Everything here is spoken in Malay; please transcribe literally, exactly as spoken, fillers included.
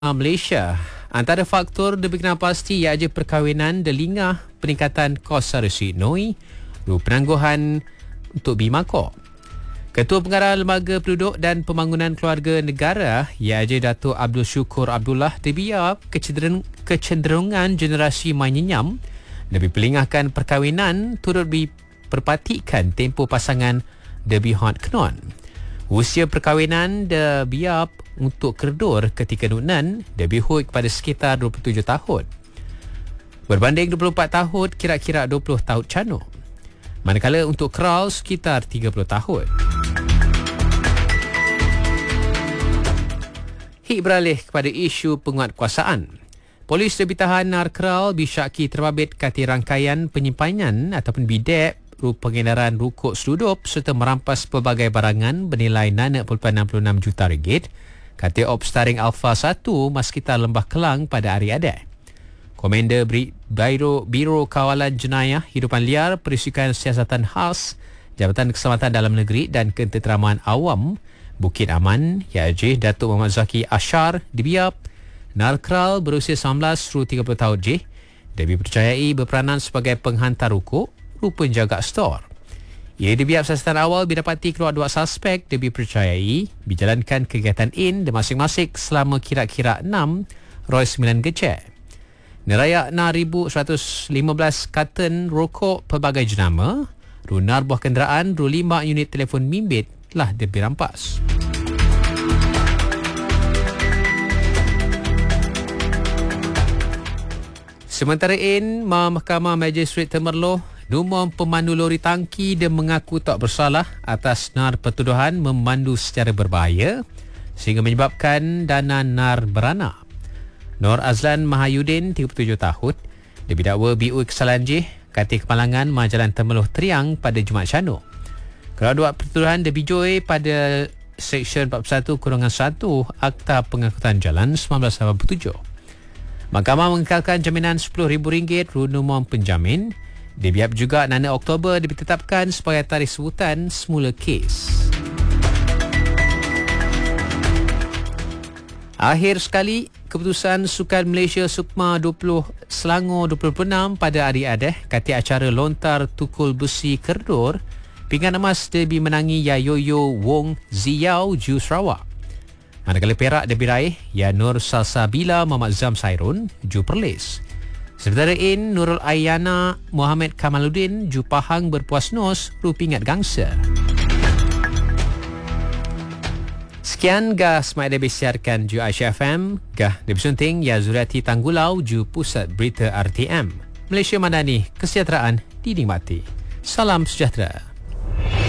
Malaysia. Antara faktor dikenal pasti ia aja perkahwinan delingah peningkatan kos sarisi noi, ru penangguhan untuk bimakok. Ketua Pengarah Lembaga Penduduk dan Pembangunan Keluarga Negara, ia aja Datuk Abdul Syukur Abdullah terbiar kecenderung, kecenderungan generasi menyenyam lebih pelingahkan perkahwinan turut diperpatikan tempoh pasangan lebih hot kenon. Usia perkahwinan de biar untuk kerdur ketika nunan lebih hui kepada sekitar dua puluh tujuh tahun. Berbanding dua puluh empat tahun, kira-kira dua puluh tahun canuk. Manakala untuk keral sekitar tiga puluh tahun. Hik beralih kepada isu penguatkuasaan. Polis lebih tahan nar keral bisyaki terbabit kati rangkaian penyimpanan ataupun bidek ru pengedaran rukuk seludup serta merampas pelbagai barangan bernilai enam enam puluh enam juta ringgit kata Op Staring Alpha satu Maskitar Lembah Kelang pada hari Adat. Komander Biro, Biro Kawalan Jenayah Hidupan Liar Perisukan Siasatan Khas Jabatan Keselamatan Dalam Negeri dan Ketenteraman Awam Bukit Aman iaitu Datuk Muhammad Zaki Ashar dibiar narkral berusia sembilan belas hingga tiga puluh tahun je dia dipercayai berperanan sebagai penghantar rukuk ru penjaga stor. Ia dibiar siasatan awal didapati keluar dua suspek dia dipercayai berjalankan kegiatan in di masing-masing selama kira-kira enam roy sembilan gecek. Nerayak enam ribu seratus lima belas karton rokok pelbagai jenama, runar buah kenderaan, ru lima unit telefon bimbit telah dirampas. Sementara in, Mahkamah Magistrate Temerloh Numum pemandu lori tangki dia mengaku tak bersalah atas nar pertuduhan memandu secara berbahaya sehingga menyebabkan dana nar beranak. Nur Azlan Mahayudin, tiga puluh tujuh tahun, dia didakwa B U kesalahan jih kati kemalangan Majalan Temerloh Teriang pada Jumaat Syanu. Kedua pertuduhan dia bijoi pada Seksyen empat puluh satu satu Akta Pengangkutan Jalan seribu sembilan ratus lapan puluh tujuh. Mahkamah mengekalkan jaminan sepuluh ribu ringgit ru numum penjamin. Dia biar juga enam Oktober ditetapkan sebagai tarikh sebutan semula kes. Akhir sekali, keputusan Sukan Malaysia Sukma dua puluh Selangor dua ribu dua puluh enam pada hari Adat kati acara lontar tukul besi kerdur pinggan emas debi menangi Yayoyo Wong Ziyao Ju Sarawak. Manakala perak debi raih ya Nur Salsabila Muhammad Zam Sairun Ju Perlis. Sementara in Nurul Ayana Muhammad Kamaluddin Ju Pahang Berpuas Nos ru pingat gangsa. Sekian gah semai ada disiarkan Ju Aisyah F M, gah dibersunting ya Zuriati Tanggulau Ju Pusat Berita R T M. Malaysia Madani, kesejahteraan dinikmati. Salam sejahtera.